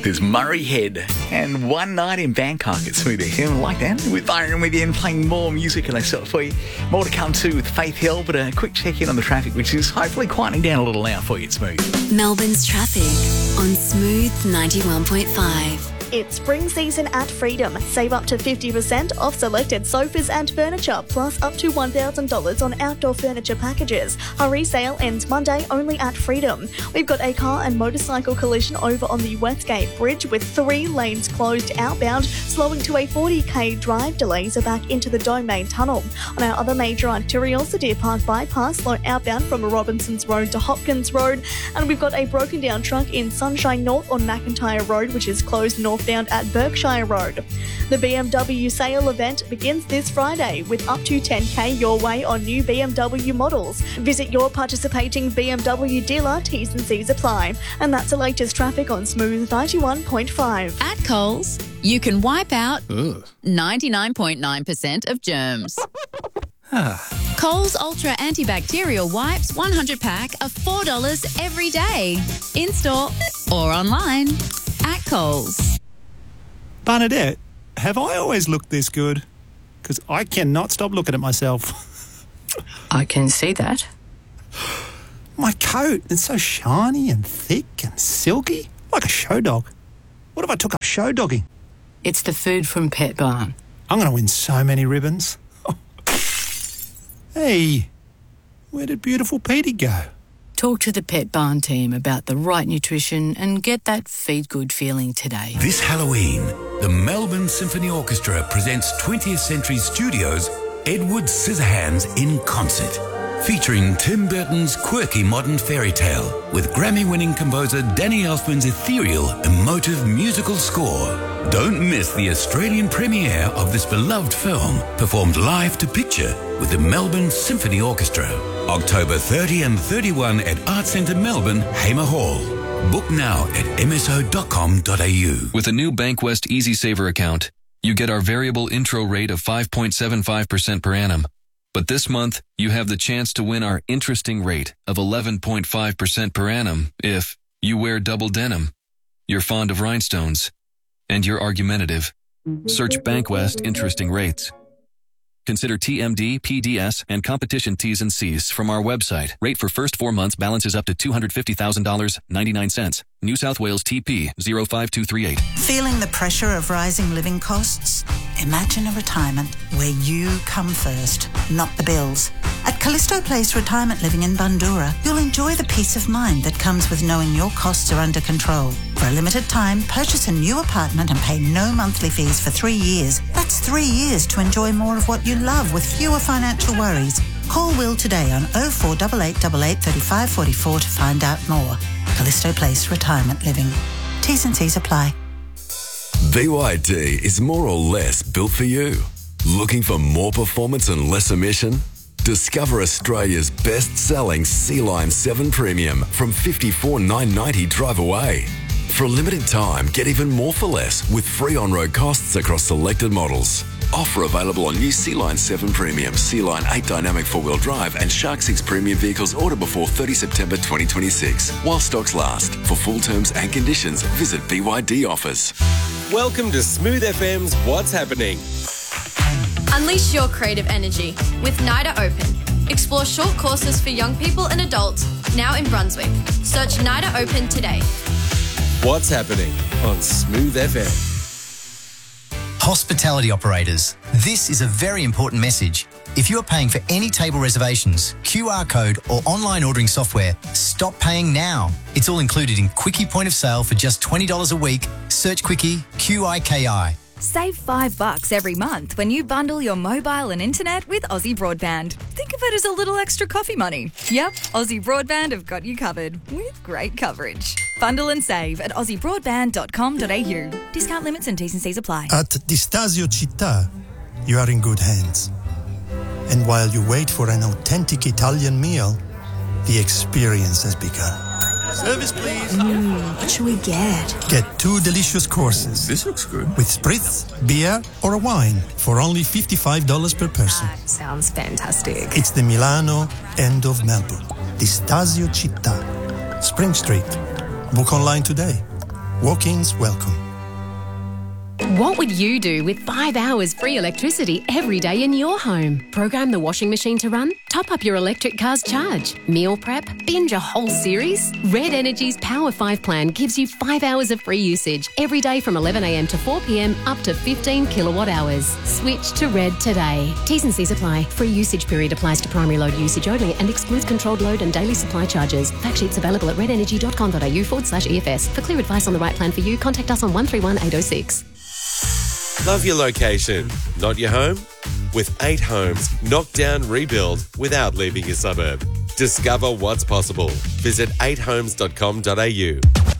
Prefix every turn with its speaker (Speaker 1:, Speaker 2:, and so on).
Speaker 1: There's Murray Head and One Night in Bangkok at Smooth FM. Like that, with Byron with you and playing more music and I set for you. More to come too with Faith Hill, but a quick check in on the traffic, which is hopefully quieting down a little now for you at Smooth.
Speaker 2: Melbourne's traffic on Smooth 91.5.
Speaker 3: It's spring season at Freedom. Save up to 50% off selected sofas and furniture, plus up to $1,000 on outdoor furniture packages. Our resale ends Monday only at Freedom. We've got a car and motorcycle collision over on the Westgate Bridge with 3 lanes closed outbound, slowing to a 40k drive. Delays are back into the Domain Tunnel. On our other major arterials, the Deer Park Bypass, slow outbound from Robinsons Road to Hopkins Road. And we've got a broken down truck in Sunshine North on McIntyre Road, which is closed northbound at Berkshire Road. The BMW sale event begins this Friday with up to 10k your way on new BMW models. Visit your participating BMW dealer, T's and C's apply. And that's the latest traffic on Smooth 91.5.
Speaker 4: At Coles, you can wipe out 99.9% of germs. Coles Ultra Antibacterial Wipes 100 pack are $4 every day. In-store or online. At Coles.
Speaker 5: Bernadette, have I always looked this good? Because I cannot stop looking at myself.
Speaker 6: I can see that.
Speaker 5: My coat, it's so shiny and thick and silky, like a show dog. What if I took up show dogging?
Speaker 6: It's the food from Pet Barn.
Speaker 5: I'm going to win so many ribbons. Hey, where did beautiful Petey go?
Speaker 6: Talk to the Pet Barn team about the right nutrition and get that feed-good feeling today.
Speaker 7: This Halloween, the Melbourne Symphony Orchestra presents 20th Century Studios' Edward Scissorhands in concert, featuring Tim Burton's quirky modern fairy tale with Grammy-winning composer Danny Elfman's ethereal, emotive musical score. Don't miss the Australian premiere of this beloved film, performed live to picture with the Melbourne Symphony Orchestra. October 30 and 31 at Arts Centre Melbourne, Hamer Hall. Book now at mso.com.au.
Speaker 8: With a new Bankwest EasySaver account, you get our variable intro rate of 5.75% per annum. But this month, you have the chance to win our interesting rate of 11.5% per annum if you wear double denim, you're fond of rhinestones, and you're argumentative. Search Bankwest Interesting Rates. Consider TMD, PDS, and competition T's and C's from our website. Rate for first 4 months balances up to $250,000, 99 cents. New South Wales TP 05238.
Speaker 9: Feeling the pressure of rising living costs? Imagine a retirement where you come first, not the bills. At Callisto Place Retirement Living in Bundoora, you'll enjoy the peace of mind that comes with knowing your costs are under control. For a limited time, purchase a new apartment and pay no monthly fees for 3 years. That's 3 years to enjoy more of what you love with fewer financial worries. Call Will today on 048888 3544 to find out more. Callisto Place Retirement Living. T's and C's apply.
Speaker 10: BYD is more or less built for you. Looking for more performance and less emission? Discover Australia's best-selling Sea-Line 7 Premium from $54,990 drive away. For a limited time, get even more for less with free on-road costs across selected models. Offer available on new Sea-Line 7 Premium, Sea-Line 8 Dynamic 4-wheel drive and Shark 6 Premium vehicles order before 30 September 2026. While stocks last. For full terms and conditions, visit BYD Offers.
Speaker 11: Welcome to Smooth FM's What's Happening.
Speaker 12: Unleash your creative energy with NIDA Open. Explore short courses for young people and adults now in Brunswick. Search NIDA Open today.
Speaker 11: What's Happening on Smooth FM.
Speaker 13: Hospitality operators, this is a very important message. If you are paying for any table reservations, QR code or online ordering software, stop paying now. It's all included in Quickie Point of Sale for just $20 a week. Search Quickie, QIKI.
Speaker 14: Save $5 every month when you bundle your mobile and internet with Aussie Broadband. Think of it as a little extra coffee money. Yep, Aussie Broadband have got you covered with great coverage. Bundle and save at aussiebroadband.com.au. Discount limits and T's and C's apply.
Speaker 15: At Di Stasio Città, you are in good hands. And while you wait for an authentic Italian meal, the experience has begun.
Speaker 16: Service, please.
Speaker 14: What should we get?
Speaker 15: Get 2 delicious courses.
Speaker 16: This looks good.
Speaker 15: With spritz, beer, or a wine for only $55 per person.
Speaker 14: That sounds fantastic.
Speaker 15: It's the Milano end of Melbourne. Di Stasio Città. Spring Street. Book online today. Walk-ins welcome.
Speaker 16: What would you do with 5 hours free electricity every day in your home? Program the washing machine to run? Top up your electric car's charge? Meal prep? Binge a whole series? Red Energy's Power 5 plan gives you 5 hours of free usage every day from 11 a.m. to 4 p.m. up to 15 kilowatt hours. Switch to Red today. T's and C's apply. Free usage period applies to primary load usage only and excludes controlled load and daily supply charges. Fact sheets available at redenergy.com.au/EFS. For clear advice on the right plan for you, contact us on 131 806.
Speaker 11: Love your location, not your home? With 8 homes, knock down, rebuild without leaving your suburb. Discover what's possible. Visit 8homes.com.au.